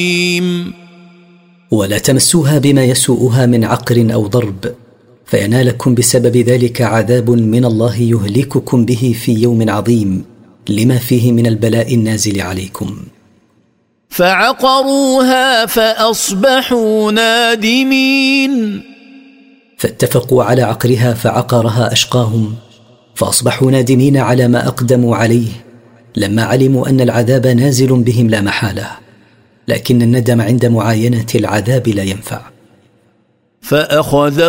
ولا تمسوها بما يسوءها من عقر أو ضرب، فينالكم بسبب ذلك عذاب من الله يهلككم به في يوم عظيم لما فيه من البلاء النازل عليكم. فعقروها فأصبحوا نادمين. فاتفقوا على عقرها فعقرها أشقاهم، فأصبحوا نادمين على ما أقدموا عليه لما علموا أن العذاب نازل بهم لا محالة، لكن الندم عند معاينة العذاب لا ينفع.